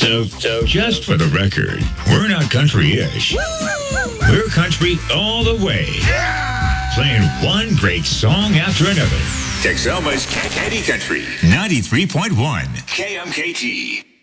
So just for the record, we're not country-ish. We're country all the way. Playing one great song after another. Texoma's Candy Country 93.1 KMKT.